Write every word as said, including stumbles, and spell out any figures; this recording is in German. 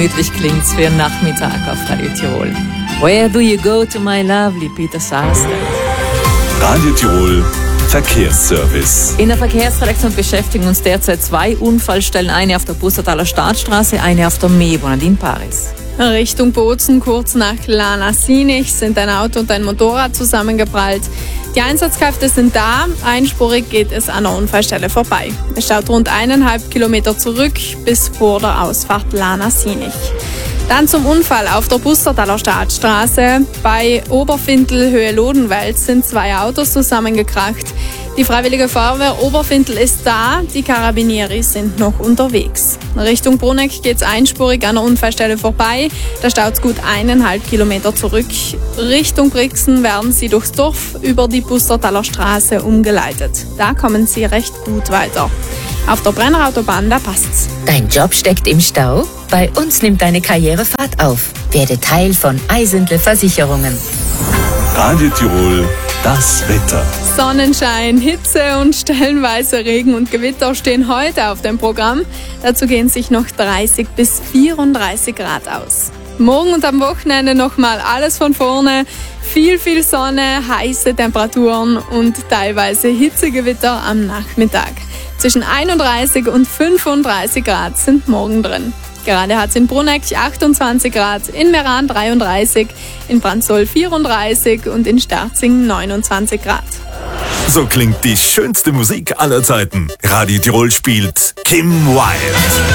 Gemütlich klingt's für einen Nachmittag auf Radio Tirol. Where do you go to my lovely Peter Sarsted? Radio Tirol Verkehrsservice. In der Verkehrsredaktion beschäftigen uns derzeit zwei Unfallstellen, eine auf der Bussertaler Staatsstraße, eine auf der Mebonat in Paris. Richtung Bozen, kurz nach Lana-Sinich, sind ein Auto und ein Motorrad zusammengeprallt. Die Einsatzkräfte sind da, einspurig geht es an der Unfallstelle vorbei. Es schaut rund eineinhalb Kilometer zurück bis vor der Ausfahrt Lana-Sinich. Dann zum Unfall auf der Bussertaler Staatsstraße. Bei Oberfintel Höhe Lodenwels sind zwei Autos zusammengekracht. Die Freiwillige Feuerwehr Oberfintel ist da, die Carabinieri sind noch unterwegs. Richtung Bruneck geht's einspurig an der Unfallstelle vorbei. Da staut's gut eineinhalb Kilometer zurück. Richtung Brixen werden sie durchs Dorf über die Bussertaler Straße umgeleitet. Da kommen sie recht gut weiter. Auf der Brennerautobahn, da passt's. Dein Job steckt im Stau? Bei uns nimmt deine Karriere Fahrt auf. Werde Teil von Eisendle Versicherungen. Radio Tirol, das Wetter. Sonnenschein, Hitze und stellenweise Regen und Gewitter stehen heute auf dem Programm. Dazu gehen sich noch dreißig bis vierunddreißig Grad aus. Morgen und am Wochenende nochmal alles von vorne. Viel, viel Sonne, heiße Temperaturen und teilweise Hitzegewitter am Nachmittag. Zwischen einunddreißig und fünfunddreißig Grad sind morgen drin. Gerade hat es in Bruneck achtundzwanzig Grad, in Meran dreiunddreißig, in Brandsol vierunddreißig und in Sterzing neunundzwanzig Grad. So klingt die schönste Musik aller Zeiten. Radio Tirol spielt Kim Wilde.